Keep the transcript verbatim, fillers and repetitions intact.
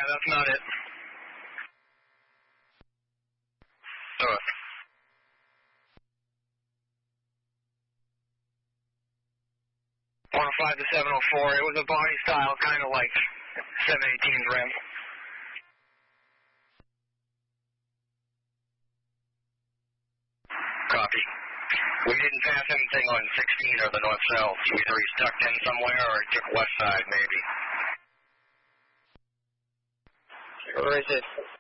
that's not it. Uh. one oh five to seven oh four. It was a body style, kind of like seven eighteen's rim. Copy. We didn't pass anything on sixteen or the north-south. Either he's tucked in somewhere or he took west side, maybe. Where is it?